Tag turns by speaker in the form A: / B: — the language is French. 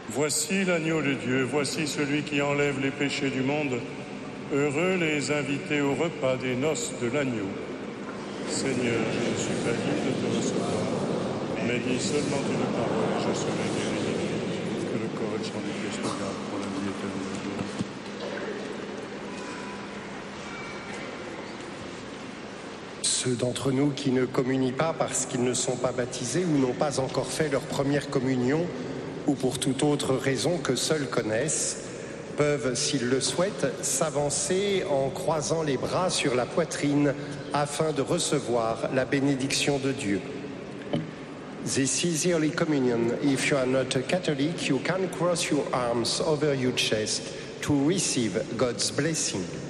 A: Voici l'agneau de Dieu, voici celui qui enlève les péchés du monde. Heureux les invités au repas des noces de l'agneau. Seigneur, je ne suis pas digne de te recevoir, mais dis seulement une parole et je serai guéri. Que le corps et le sang du Christ te gardent pour la vie éternelle.
B: Ceux d'entre nous qui ne communient pas parce qu'ils ne sont pas baptisés ou n'ont pas encore fait leur première communion, ou pour toute autre raison que seuls connaissent, peuvent, s'ils le souhaitent, s'avancer en croisant les bras sur la poitrine afin de recevoir la bénédiction de Dieu. This is yearly communion. If you are not a Catholic, you can cross your arms over your chest to receive God's blessing.